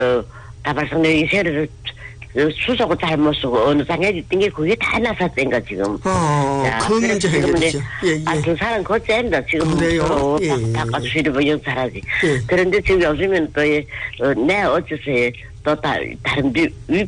다발성내 세례를 수속을 잘못 쓰고 어느 장애지 뛴게 그게 다 나섰던가 지금. 그 문제 해결이죠. 두 사람 거째입니다. 지금 그래요. 바꿔주시려고 영찰하지. 그런데 지금 요즘은 또 내 어째서 또 다른